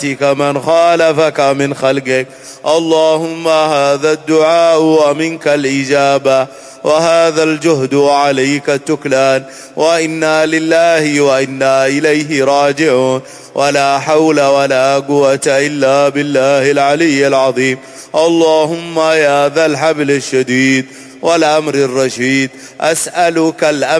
من خالفك من خلقك. اللهم هذا الدعاء ومنك الإجابة، وهذا الجهد عليك التكلان، وإنا لله وإنا إليه راجعون، ولا حول ولا قوة إلا بالله العلي العظيم. اللهم يا ذا الحبل الشديد والأمر الرشيد، أسألك الأمر